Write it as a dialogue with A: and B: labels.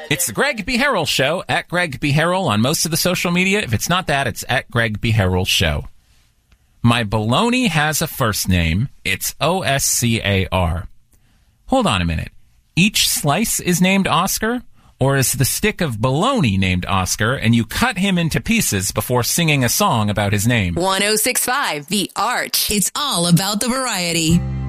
A: It's the Greg B. Harrell Show, at Greg B. Harrell on most of the social media. If it's not that, it's at Greg B. Harrell Show. My bologna has a first name. It's Oscar. Hold on a minute. Each slice is named Oscar? Or is the stick of bologna named Oscar, and you cut him into pieces before singing a song about his name?
B: 106.5, The Arch.
C: It's all about the variety.